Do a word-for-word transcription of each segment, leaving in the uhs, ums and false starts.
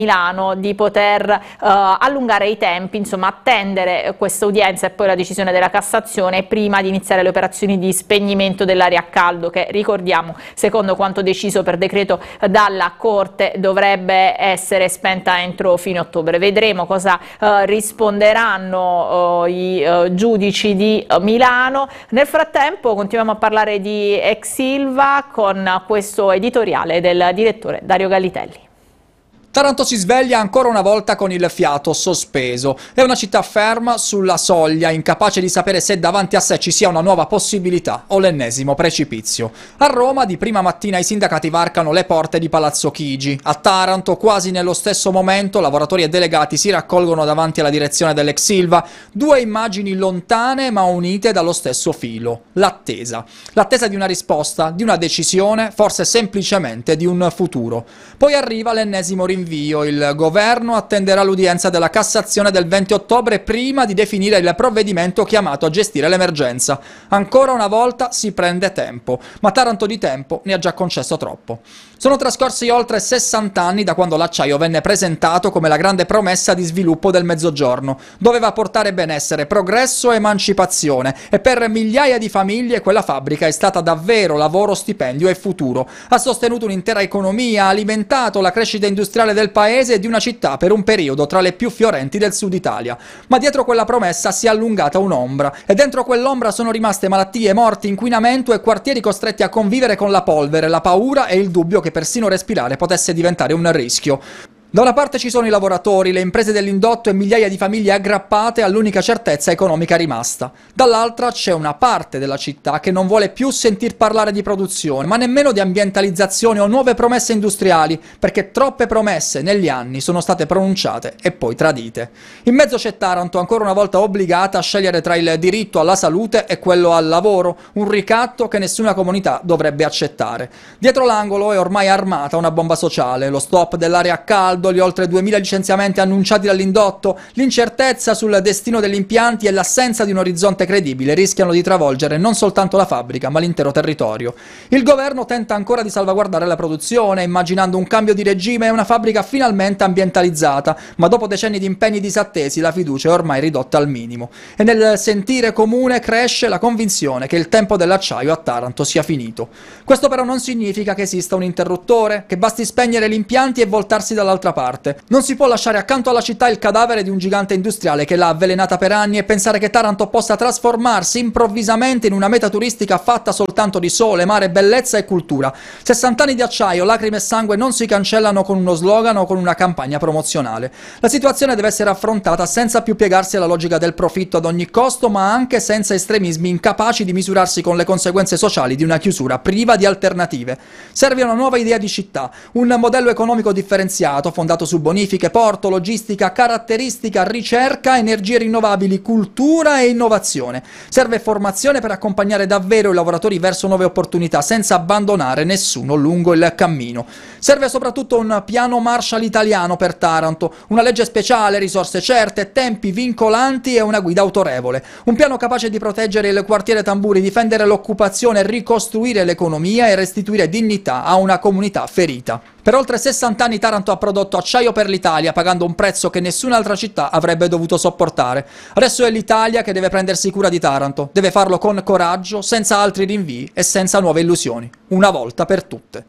Milano di poter uh, allungare i tempi, insomma attendere questa udienza e poi la decisione della Cassazione prima di iniziare le operazioni di spegnimento dell'aria a caldo che, ricordiamo, secondo quanto deciso per decreto dalla Corte dovrebbe essere spenta entro fine ottobre. Vedremo cosa uh, risponderanno uh, i uh, giudici di uh, Milano. Nel frattempo continuiamo a parlare di ex Ilva con questo editoriale del direttore Dario Gallitelli. Taranto si sveglia ancora una volta con il fiato sospeso. È una città ferma sulla soglia, incapace di sapere se davanti a sé ci sia una nuova possibilità o l'ennesimo precipizio. A Roma di prima mattina i sindacati varcano le porte di Palazzo Chigi. A Taranto, quasi nello stesso momento, lavoratori e delegati si raccolgono davanti alla direzione dell'ex Ilva. Due immagini lontane ma unite dallo stesso filo. L'attesa. L'attesa di una risposta, di una decisione, forse semplicemente di un futuro. Poi arriva l'ennesimo rinvio. Il governo attenderà l'udienza della Cassazione del venti ottobre prima di definire il provvedimento chiamato a gestire l'emergenza. Ancora una volta si prende tempo, ma Taranto di tempo ne ha già concesso troppo. Sono trascorsi oltre sessanta anni da quando l'acciaio venne presentato come la grande promessa di sviluppo del Mezzogiorno. Doveva portare benessere, progresso e emancipazione e per migliaia di famiglie quella fabbrica è stata davvero lavoro, stipendio e futuro. Ha sostenuto un'intera economia, ha alimentato la crescita industriale del paese e di una città per un periodo tra le più fiorenti del sud Italia. Ma dietro quella promessa si è allungata un'ombra e dentro quell'ombra sono rimaste malattie, morti, inquinamento e quartieri costretti a convivere con la polvere, la paura e il dubbio che persino respirare potesse diventare un rischio. Da una parte ci sono i lavoratori, le imprese dell'indotto e migliaia di famiglie aggrappate all'unica certezza economica rimasta. Dall'altra c'è una parte della città che non vuole più sentir parlare di produzione, ma nemmeno di ambientalizzazione o nuove promesse industriali, perché troppe promesse negli anni sono state pronunciate e poi tradite. In mezzo c'è Taranto, ancora una volta obbligata a scegliere tra il diritto alla salute e quello al lavoro, un ricatto che nessuna comunità dovrebbe accettare. Dietro l'angolo è ormai armata una bomba sociale, lo stop dell'aria a caldo, gli oltre duemila licenziamenti annunciati dall'indotto, l'incertezza sul destino degli impianti e l'assenza di un orizzonte credibile rischiano di travolgere non soltanto la fabbrica ma l'intero territorio. Il governo tenta ancora di salvaguardare la produzione, immaginando un cambio di regime e una fabbrica finalmente ambientalizzata, ma dopo decenni di impegni disattesi la fiducia è ormai ridotta al minimo. E nel sentire comune cresce la convinzione che il tempo dell'acciaio a Taranto sia finito. Questo però non significa che esista un interruttore, che basti spegnere gli impianti e voltarsi dall'altra parte. Non si può lasciare accanto alla città il cadavere di un gigante industriale che l'ha avvelenata per anni e pensare che Taranto possa trasformarsi improvvisamente in una meta turistica fatta soltanto di sole, mare, bellezza e cultura. sessanta anni di acciaio, lacrime e sangue non si cancellano con uno slogan o con una campagna promozionale. La situazione deve essere affrontata senza più piegarsi alla logica del profitto ad ogni costo, ma anche senza estremismi incapaci di misurarsi con le conseguenze sociali di una chiusura priva di alternative. Serve una nuova idea di città, un modello economico differenziato fondato su bonifiche, porto, logistica, caratteristica, ricerca, energie rinnovabili, cultura e innovazione. Serve formazione per accompagnare davvero i lavoratori verso nuove opportunità senza abbandonare nessuno lungo il cammino. Serve soprattutto un piano Marshall italiano per Taranto, una legge speciale, risorse certe, tempi vincolanti e una guida autorevole. Un piano capace di proteggere il quartiere Tamburi, difendere l'occupazione, ricostruire l'economia e restituire dignità a una comunità ferita. Per oltre sessanta anni Taranto ha prodotto acciaio per l'Italia, pagando un prezzo che nessun'altra città avrebbe dovuto sopportare. Adesso è l'Italia che deve prendersi cura di Taranto, deve farlo con coraggio, senza altri rinvii e senza nuove illusioni, una volta per tutte.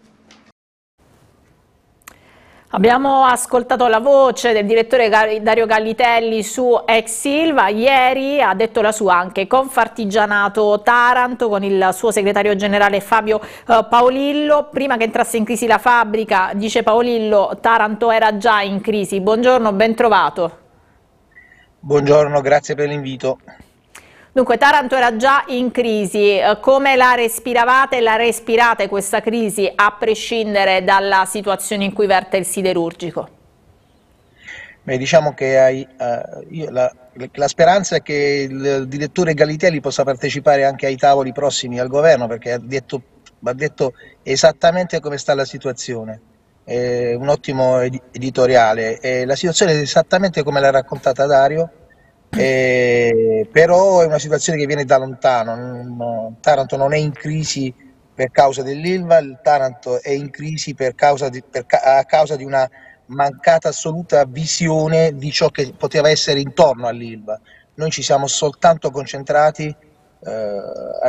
Abbiamo ascoltato la voce del direttore Dario Gallitelli su ex Ilva. Ieri ha detto la sua anche Confartigianato Taranto con il suo segretario generale Fabio eh, Paolillo. Prima che entrasse in crisi la fabbrica, dice Paolillo, Taranto era già in crisi. Buongiorno, ben trovato. Buongiorno, grazie per l'invito. Dunque, Taranto era già in crisi, come la respiravate e la respirate questa crisi a prescindere dalla situazione in cui verte il siderurgico? Beh, diciamo che hai, uh, io, la, la speranza è che il direttore Gallitelli possa partecipare anche ai tavoli prossimi al governo, perché ha detto, ha detto esattamente come sta la situazione. È un ottimo ed editoriale, e la situazione è esattamente come l'ha raccontata Dario. Eh, però è una situazione che viene da lontano. Non, Taranto non è in crisi per causa dell'Ilva, il Taranto è in crisi per causa di, per, a causa di una mancata assoluta visione di ciò che poteva essere intorno all'Ilva. Noi ci siamo soltanto concentrati eh, a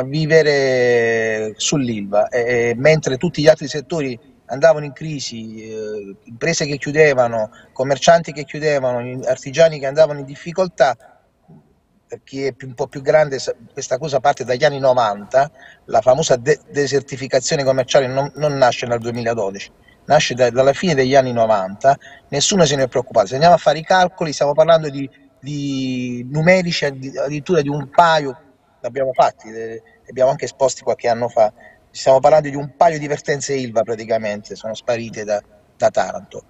vivere sull'Ilva, e, e mentre tutti gli altri settori andavano in crisi, eh, imprese che chiudevano, commercianti che chiudevano, artigiani che andavano in difficoltà. Per chi è più, un po' più grande, questa cosa parte dagli anni novanta, la famosa de desertificazione commerciale non, non nasce nel duemiladodici, nasce da, dalla fine degli anni novanta, nessuno se ne è preoccupato. Se andiamo a fare i calcoli stiamo parlando di, di numerici addirittura di un paio, l'abbiamo fatti, li abbiamo anche esposti qualche anno fa, stiamo parlando di un paio di vertenze Ilva praticamente, sono sparite da, da Taranto,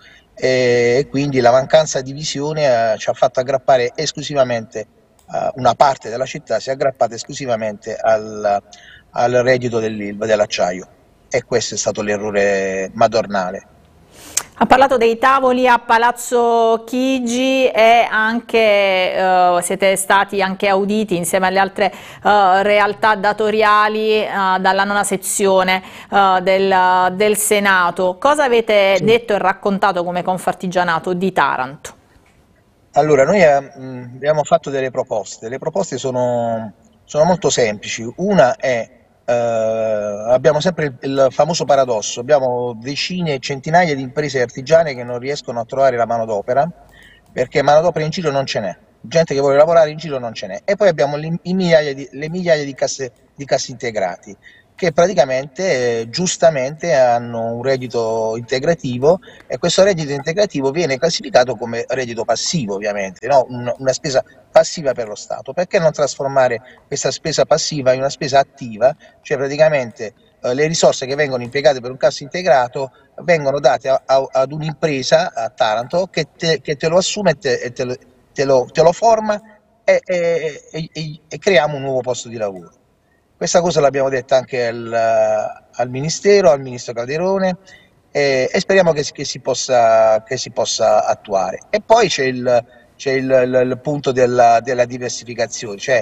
e quindi la mancanza di visione eh, ci ha fatto aggrappare esclusivamente uh, una parte della città, si è aggrappata esclusivamente al, al reddito dell'Ilva, dell'acciaio, e questo è stato l'errore madornale. Ha parlato dei tavoli a Palazzo Chigi e anche eh, siete stati anche auditi insieme alle altre eh, realtà datoriali eh, dalla nona sezione eh, del, del Senato. Cosa avete sì. detto e raccontato come Confartigianato di Taranto? Allora, noi eh, abbiamo fatto delle proposte. Le proposte sono, sono molto semplici. Una è Uh, abbiamo sempre il, il famoso paradosso, abbiamo decine e centinaia di imprese artigiane che non riescono a trovare la manodopera, perché manodopera in giro non ce n'è, gente che vuole lavorare in giro non ce n'è, e poi abbiamo le, i migliaia di, le migliaia di casse, di cassi integrati che praticamente eh, giustamente hanno un reddito integrativo, e questo reddito integrativo viene classificato come reddito passivo, ovviamente, no? Un, una spesa passiva per lo Stato. Perché non trasformare questa spesa passiva in una spesa attiva, cioè praticamente eh, le risorse che vengono impiegate per un cassa integrato vengono date a, a, ad un'impresa a Taranto che te, che te lo assume e te, te, lo, te, lo, te lo forma e, e, e, e creiamo un nuovo posto di lavoro. Questa cosa l'abbiamo detta anche al, al Ministero, al Ministro Calderone, eh, e speriamo che, che, si possa, che si possa attuare. E poi c'è il, c'è il, il, il punto della, della diversificazione, cioè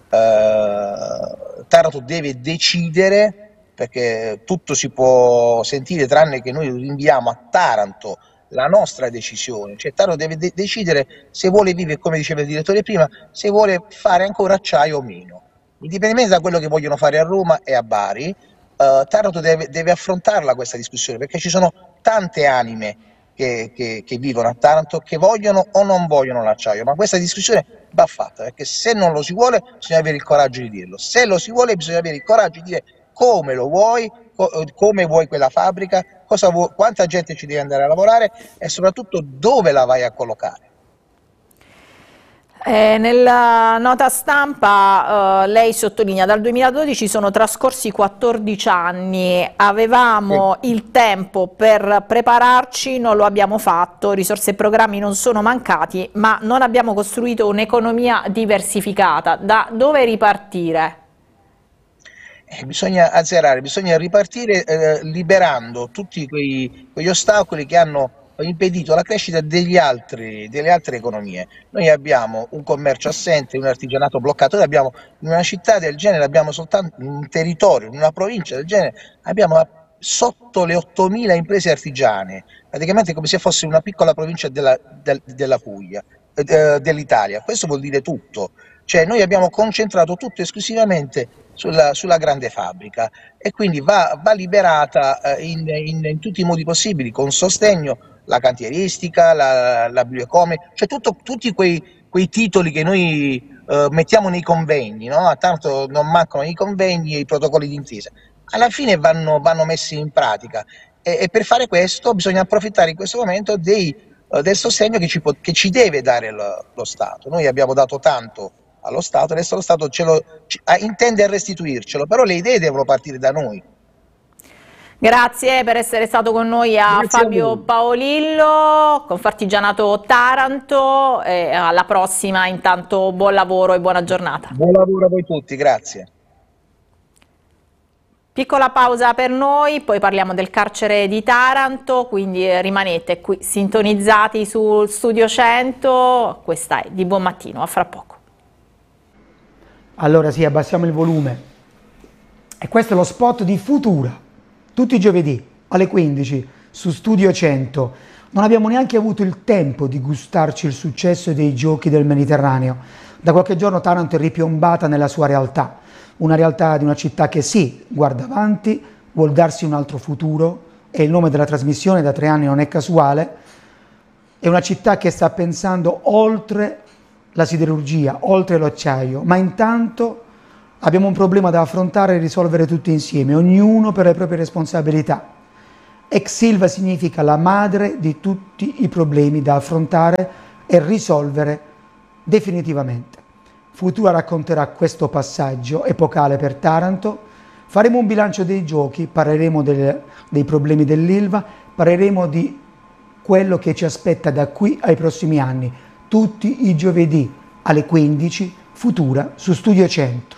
eh, Taranto deve decidere, perché tutto si può sentire tranne che noi rinviamo a Taranto la nostra decisione, cioè Taranto deve de decidere se vuole vivere, come diceva il direttore prima, se vuole fare ancora acciaio o meno. Indipendentemente da quello che vogliono fare a Roma e a Bari, uh, Taranto deve, deve affrontarla questa discussione, perché ci sono tante anime che, che, che vivono a Taranto che vogliono o non vogliono l'acciaio, ma questa discussione va fatta, perché se non lo si vuole bisogna avere il coraggio di dirlo, se lo si vuole bisogna avere il coraggio di dire come lo vuoi, co come vuoi quella fabbrica, cosa vuoi, quanta gente ci deve andare a lavorare e soprattutto dove la vai a collocare. Eh, nella nota stampa eh, lei sottolinea: dal duemiladodici sono trascorsi quattordici anni, avevamo sì. il tempo per prepararci, non lo abbiamo fatto, risorse e programmi non sono mancati, ma non abbiamo costruito un'economia diversificata. Da dove ripartire? Eh, bisogna azzerare, bisogna ripartire eh, liberando tutti quei, quegli ostacoli che hanno impedito la crescita degli altri, delle altre economie. Noi abbiamo un commercio assente, un artigianato bloccato. Noi abbiamo in una città del genere, abbiamo soltanto in un territorio, in una provincia del genere, abbiamo sotto le ottomila imprese artigiane, praticamente come se fosse una piccola provincia della, del, della Puglia, eh, dell'Italia. Questo vuol dire tutto, cioè noi abbiamo concentrato tutto esclusivamente sulla, sulla grande fabbrica, e quindi va, va liberata eh, in, in, in tutti i modi possibili, con sostegno la cantieristica, la, la bioeconomia, cioè tutto, tutti quei, quei titoli che noi eh, mettiamo nei convegni, no? Tanto non mancano i convegni e i protocolli d'intesa, alla fine vanno, vanno messi in pratica, e, e per fare questo bisogna approfittare in questo momento dei, eh, del sostegno che ci, può, che ci deve dare lo, lo Stato. Noi abbiamo dato tanto allo Stato, adesso lo Stato ce lo, ci, intende restituircelo, però le idee devono partire da noi. Grazie per essere stato con noi a Grazie Fabio a Paolillo, Confartigianato Taranto, e alla prossima. Intanto buon lavoro e buona giornata. Buon lavoro a voi tutti, grazie. Piccola pausa per noi, poi parliamo del carcere di Taranto, quindi rimanete qui sintonizzati sul Studio cento, questa è Di Buon Mattino, a fra poco. Allora sì, abbassiamo il volume. E questo è lo spot di Futura, tutti i giovedì alle quindici su Studio cento. non abbiamo neanche avuto il tempo di gustarci il successo dei giochi del Mediterraneo. Da qualche giorno Taranto è ripiombata nella sua realtà, una realtà di una città che sì, guarda avanti, vuol darsi un altro futuro, e il nome della trasmissione da tre anni non è casuale. È una città che sta pensando oltre la siderurgia, oltre l'acciaio, ma intanto abbiamo un problema da affrontare e risolvere tutti insieme, ognuno per le proprie responsabilità. Ex Ilva significa la madre di tutti i problemi da affrontare e risolvere definitivamente. Futura racconterà questo passaggio epocale per Taranto, faremo un bilancio dei giochi, parleremo del, dei problemi dell'Ilva, parleremo di quello che ci aspetta da qui ai prossimi anni, tutti i giovedì alle quindici, Futura su Studio cento.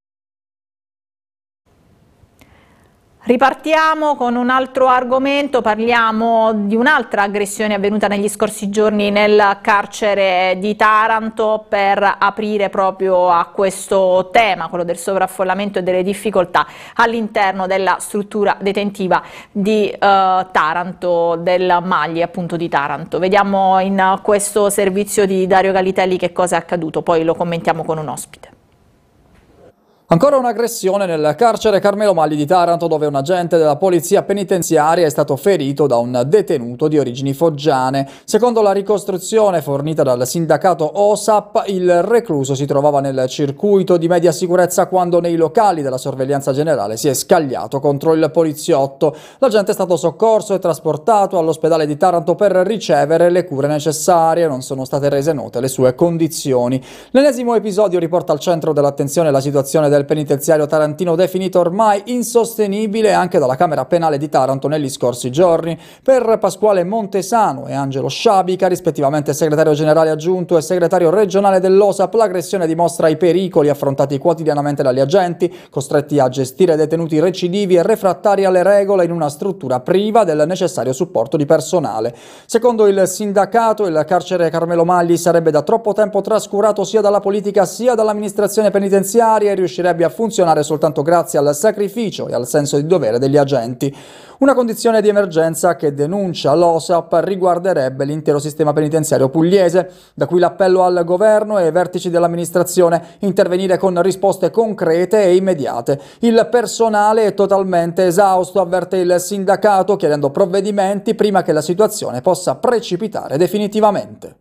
Ripartiamo con un altro argomento, parliamo di un'altra aggressione avvenuta negli scorsi giorni nel carcere di Taranto, per aprire proprio a questo tema, quello del sovraffollamento e delle difficoltà all'interno della struttura detentiva di eh, Taranto, del Maglie appunto di Taranto. Vediamo in questo servizio di Dario Galitelli che cosa è accaduto, poi lo commentiamo con un ospite. Ancora un'aggressione nel carcere Carmelo Maglie di Taranto, dove un agente della polizia penitenziaria è stato ferito da un detenuto di origini foggiane. Secondo la ricostruzione fornita dal sindacato O S A P, il recluso si trovava nel circuito di media sicurezza quando nei locali della sorveglianza generale si è scagliato contro il poliziotto. L'agente è stato soccorso e trasportato all'ospedale di Taranto per ricevere le cure necessarie. Non sono state rese note le sue condizioni. L'ennesimo episodio riporta al centro dell'attenzione la situazione del penitenziario tarantino, definito ormai insostenibile anche dalla Camera Penale di Taranto negli scorsi giorni. Per Pasquale Montesano e Angelo Sciabica, rispettivamente segretario generale aggiunto e segretario regionale dell'O S A P, l'aggressione dimostra i pericoli affrontati quotidianamente dagli agenti, costretti a gestire detenuti recidivi e refrattari alle regole in una struttura priva del necessario supporto di personale. Secondo il sindacato, il carcere Carmelo Maglie sarebbe da troppo tempo trascurato sia dalla politica sia dall'amministrazione penitenziaria e riuscirebbe a funzionare soltanto grazie al sacrificio e al senso di dovere degli agenti. Una condizione di emergenza che, denuncia l'O S A P, riguarderebbe l'intero sistema penitenziario pugliese, da cui l'appello al governo e ai vertici dell'amministrazione: intervenire con risposte concrete e immediate. Il personale è totalmente esausto, avverte il sindacato, chiedendo provvedimenti prima che la situazione possa precipitare definitivamente.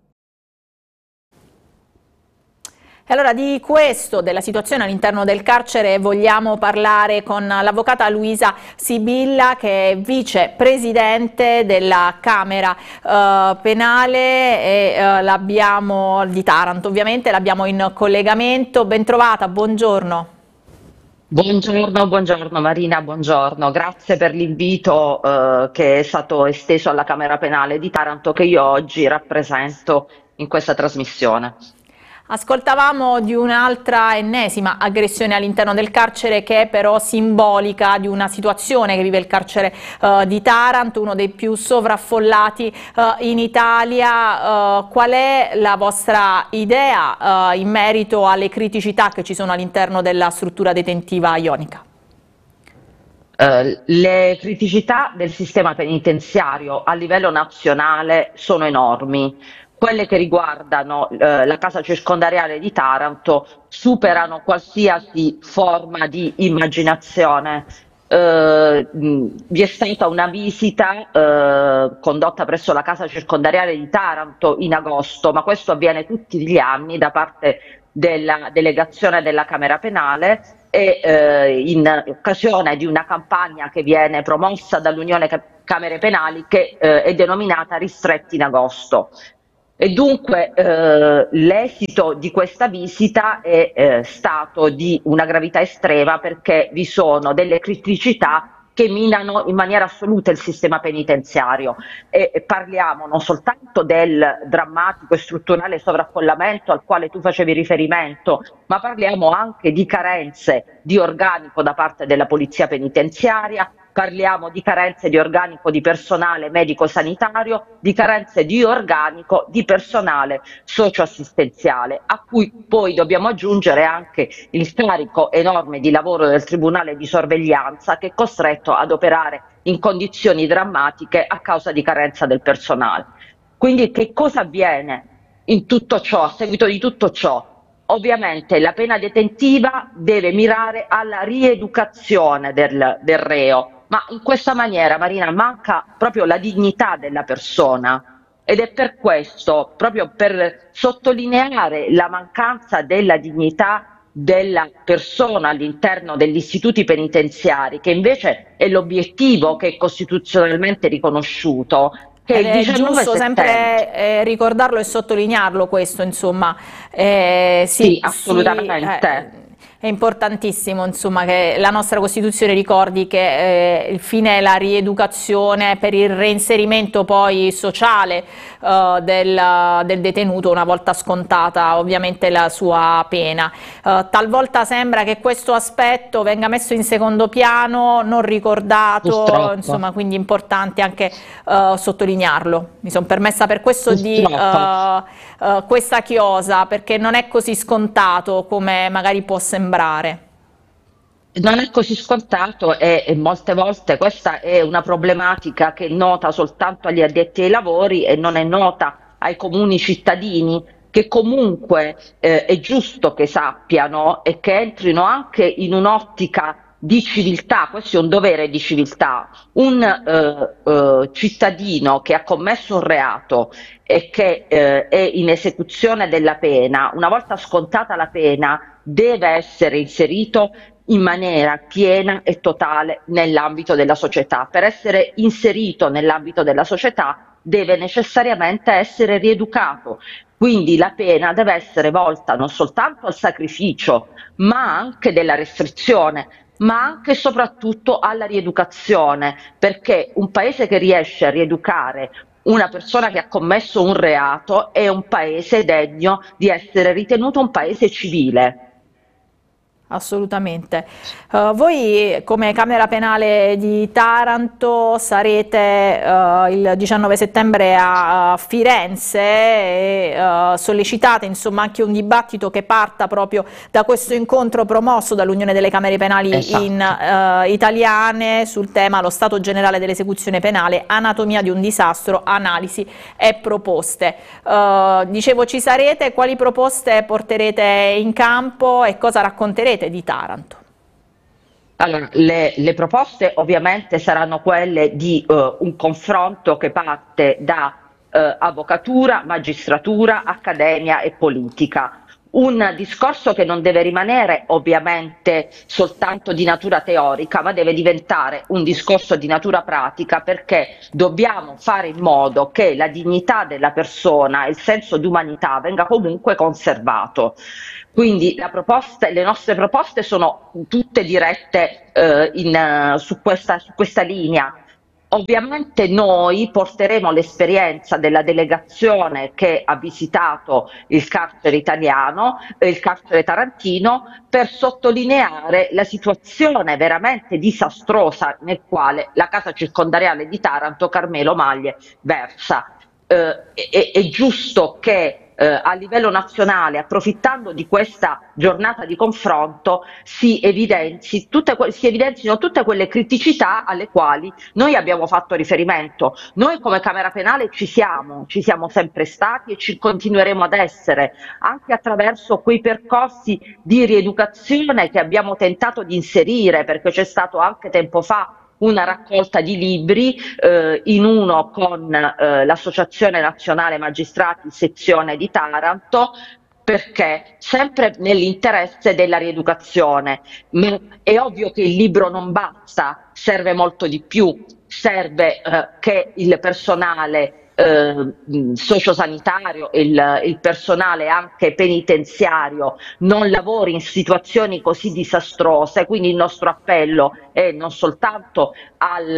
E allora di questo, della situazione all'interno del carcere, vogliamo parlare con l'avvocata Luisa Sibilla, che è vicepresidente della Camera eh, Penale e eh, l'abbiamo di Taranto, ovviamente l'abbiamo in collegamento. Bentrovata, buongiorno. Buongiorno, buongiorno Marina, buongiorno. Grazie per l'invito eh, che è stato esteso alla Camera Penale di Taranto, che io oggi rappresento in questa trasmissione. Ascoltavamo di un'altra ennesima aggressione all'interno del carcere, che è però simbolica di una situazione che vive il carcere uh, di Taranto, uno dei più sovraffollati uh, in Italia. Uh, qual è la vostra idea uh, in merito alle criticità che ci sono all'interno della struttura detentiva ionica? Uh, le criticità del sistema penitenziario a livello nazionale sono enormi. Quelle che riguardano eh, la casa circondariale di Taranto superano qualsiasi forma di immaginazione. Eh, mh, vi è stata una visita eh, condotta presso la casa circondariale di Taranto in agosto, ma questo avviene tutti gli anni da parte della delegazione della Camera Penale e eh, in occasione di una campagna che viene promossa dall'Unione Camere Penali, che eh, è denominata Ristretti in Agosto. E dunque eh, l'esito di questa visita è eh, stato di una gravità estrema, perché vi sono delle criticità che minano in maniera assoluta il sistema penitenziario, e, e parliamo non soltanto del drammatico e strutturale sovraffollamento al quale tu facevi riferimento, ma parliamo anche di carenze di organico da parte della polizia penitenziaria. parliamo di carenze di organico di personale medico-sanitario, di carenze di organico di personale socioassistenziale, a cui poi dobbiamo aggiungere anche il carico enorme di lavoro del Tribunale di sorveglianza, che è costretto ad operare in condizioni drammatiche a causa di carenza del personale. Quindi che cosa avviene in tutto ciò, a seguito di tutto ciò? Ovviamente la pena detentiva deve mirare alla rieducazione del, del reo, ma in questa maniera, Marina, manca proprio la dignità della persona, ed è per questo, proprio per sottolineare la mancanza della dignità della persona all'interno degli istituti penitenziari, che invece è l'obiettivo che è costituzionalmente riconosciuto, che Ed il è diciannove giusto settembre. sempre eh, ricordarlo e sottolinearlo questo, insomma. Eh, Sì, sì, sì, assolutamente. eh, è importantissimo, insomma, che la nostra Costituzione ricordi che eh, il fine è la rieducazione per il reinserimento poi sociale eh, del, del detenuto una volta scontata ovviamente la sua pena. Eh, talvolta sembra che questo aspetto venga messo in secondo piano, non ricordato, Purtroppo, insomma, quindi importante anche eh, sottolinearlo. Mi sono permessa per questo di purtroppo. eh, eh, questa chiosa, perché non è così scontato come magari può sembrare. Non è così scontato e, e molte volte questa è una problematica che è nota soltanto agli addetti ai lavori e non è nota ai comuni cittadini, che comunque eh, è giusto che sappiano e che entrino anche in un'ottica di civiltà. Questo è un dovere di civiltà. Un eh, eh, cittadino che ha commesso un reato e che eh, è in esecuzione della pena, una volta scontata la pena, deve essere inserito in maniera piena e totale nell'ambito della società. Per essere inserito nell'ambito della società deve necessariamente essere rieducato. Quindi la pena deve essere volta non soltanto al sacrificio, ma anche della restrizione, ma anche e soprattutto alla rieducazione, perché un paese che riesce a rieducare una persona che ha commesso un reato è un paese degno di essere ritenuto un paese civile. Assolutamente. Uh, voi come Camera Penale di Taranto sarete uh, il diciannove settembre a, a Firenze e uh, sollecitate insomma anche un dibattito che parta proprio da questo incontro promosso dall'Unione delle Camere Penali Esatto. in, uh, italiane sul tema lo stato generale dell'esecuzione penale, anatomia di un disastro, analisi e proposte. Uh, dicevo ci sarete, quali proposte porterete in campo e cosa racconterete di Taranto? Allora, le, le proposte ovviamente saranno quelle di eh, un confronto che parte da eh, avvocatura, magistratura, accademia e politica. Un discorso che non deve rimanere ovviamente soltanto di natura teorica, ma deve diventare un discorso di natura pratica, perché dobbiamo fare in modo che la dignità della persona e il senso di umanità venga comunque conservato. Quindi la proposta, le nostre proposte sono tutte dirette eh, in, eh, su questa, su questa linea. Ovviamente noi porteremo l'esperienza della delegazione che ha visitato il carcere italiano e il carcere tarantino, per sottolineare la situazione veramente disastrosa nel quale la casa circondariale di Taranto, Carmelo Maglie, versa. Eh, è, è giusto che eh, a livello nazionale, approfittando di questa giornata di confronto, si, evidenzi tutte, si evidenzino tutte quelle criticità alle quali noi abbiamo fatto riferimento. Noi come Camera Penale ci siamo, ci siamo sempre stati e ci continueremo ad essere, anche attraverso quei percorsi di rieducazione che abbiamo tentato di inserire, perché c'è stato anche tempo fa una raccolta di libri, eh, in uno con eh, l'Associazione Nazionale Magistrati sezione di Taranto, perché sempre nell'interesse della rieducazione. Ma è ovvio che il libro non basta, serve molto di più, serve eh, che il personale eh, sociosanitario, il, il personale anche penitenziario non lavori in situazioni così disastrose. Quindi il nostro appello è non soltanto al,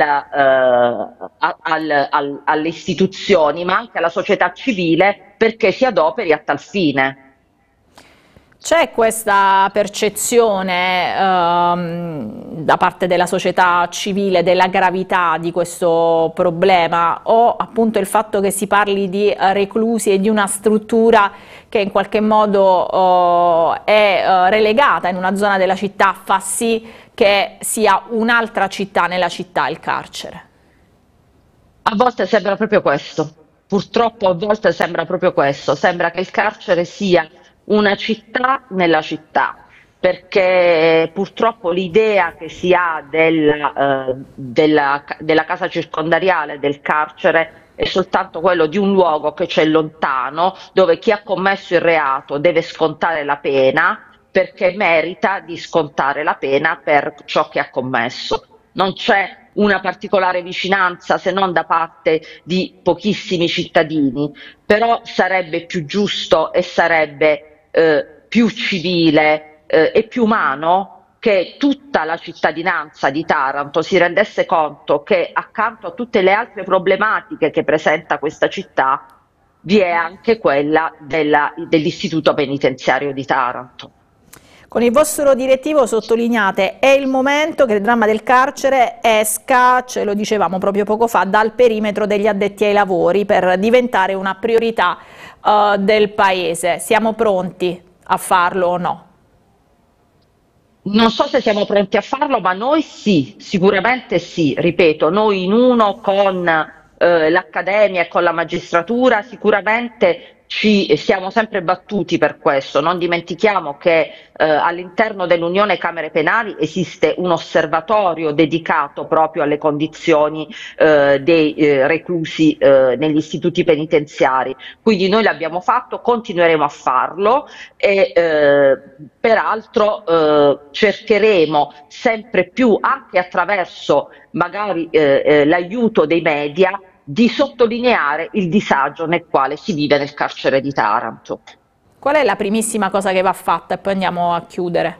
eh, al, al, alle istituzioni, ma anche alla società civile, perché si adoperi a tal fine. C'è questa percezione ehm, da parte della società civile della gravità di questo problema, o appunto il fatto che si parli di eh, reclusi e di una struttura che in qualche modo eh, è eh, relegata in una zona della città fa sì che sia un'altra città nella città il carcere? A volte sembra proprio questo, purtroppo a volte sembra proprio questo, sembra che il carcere sia una città nella città, perché purtroppo l'idea che si ha della, eh, della, della casa circondariale del carcere è soltanto quello di un luogo che c'è lontano, dove chi ha commesso il reato deve scontare la pena perché merita di scontare la pena per ciò che ha commesso. Non c'è una particolare vicinanza se non da parte di pochissimi cittadini, però sarebbe più giusto e sarebbe eh, più civile eh, e più umano che tutta la cittadinanza di Taranto si rendesse conto che accanto a tutte le altre problematiche che presenta questa città vi è anche quella dell'istituto penitenziario di Taranto. Con il vostro direttivo sottolineate: è il momento che il dramma del carcere esca, ce lo dicevamo proprio poco fa, dal perimetro degli addetti ai lavori per diventare una priorità uh, del Paese. Siamo pronti a farlo o no? Non so se siamo pronti a farlo, ma noi sì, sicuramente sì. Ripeto, noi in uno con eh, l'Accademia e con la magistratura sicuramente ci siamo sempre battuti per questo. Non dimentichiamo che eh, all'interno dell'Unione Camere Penali esiste un osservatorio dedicato proprio alle condizioni eh, dei eh, reclusi eh, negli istituti penitenziari, quindi noi l'abbiamo fatto, continueremo a farlo e eh, peraltro eh, cercheremo sempre più, anche attraverso magari eh, eh, l'aiuto dei media, di sottolineare il disagio nel quale si vive nel carcere di Taranto. Qual è la primissima cosa che va fatta e poi andiamo a chiudere?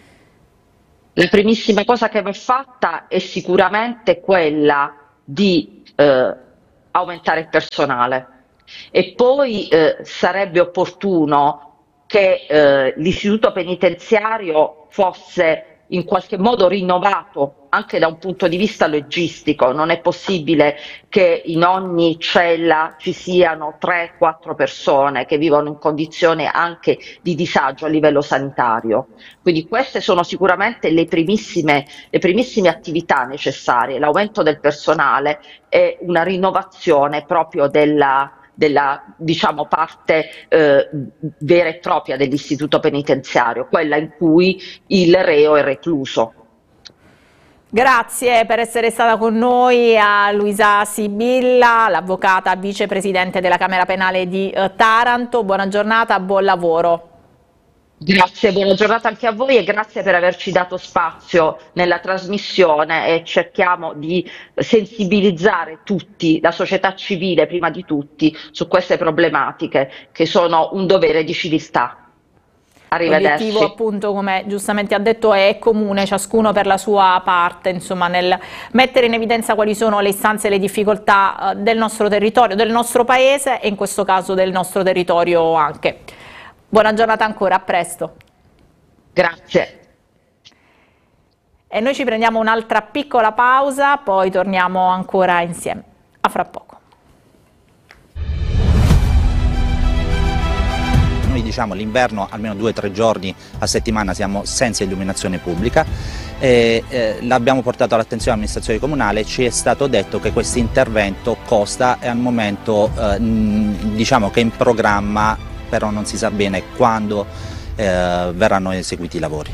La primissima cosa che va fatta è sicuramente quella di eh, aumentare il personale e poi eh, sarebbe opportuno che eh, l'istituto penitenziario fosse in qualche modo rinnovato anche da un punto di vista logistico. Non è possibile che in ogni cella ci siano tre quattro persone che vivono in condizioni anche di disagio a livello sanitario. Quindi queste sono sicuramente le primissime, le primissime attività necessarie, l'aumento del personale e una rinnovazione proprio della della diciamo parte eh, vera e propria dell'istituto penitenziario, quella in cui il reo è recluso. Grazie per essere stata con noi a Luisa Sibilla, l'avvocata vicepresidente della Camera Penale di eh, Taranto. Buona giornata, buon lavoro. Grazie, buona giornata anche a voi e grazie per averci dato spazio nella trasmissione e cerchiamo di sensibilizzare tutti, la società civile prima di tutti, su queste problematiche che sono un dovere di civiltà. Arrivederci. L'obiettivo, appunto, come giustamente ha detto, è comune, ciascuno per la sua parte, insomma, nel mettere in evidenza quali sono le istanze e le difficoltà del nostro territorio, del nostro paese e in questo caso del nostro territorio anche. Buona giornata ancora, a presto. Grazie. E noi ci prendiamo un'altra piccola pausa, poi torniamo ancora insieme. A fra poco. Noi diciamo l'inverno almeno due o tre giorni a settimana siamo senza illuminazione pubblica. E, eh, l'abbiamo portato all'attenzione dell'amministrazione comunale, ci è stato detto che questo intervento costa e al momento eh, diciamo che è in programma, però non si sa bene quando eh, verranno eseguiti i lavori.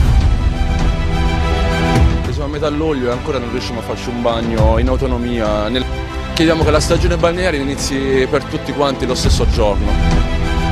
Siamo a metà luglio e ancora non riusciamo a farci un bagno in autonomia. Nel... Chiediamo che la stagione balneare inizi per tutti quanti lo stesso giorno.